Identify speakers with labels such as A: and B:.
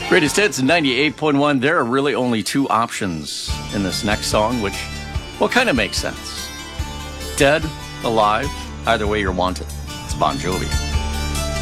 A: Greatest hits in 98.1. There are really only two options in this next song, which, well, kind of makes sense. Dead, alive, either way you're wanted. It's Bon Jovi.